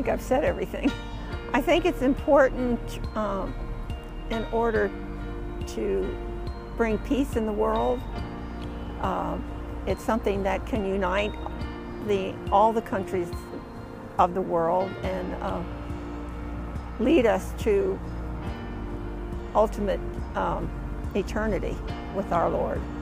I've said everything. I think it's important in order to bring peace in the world. It's something that can unite all the countries of the world and lead us to ultimate eternity with our Lord.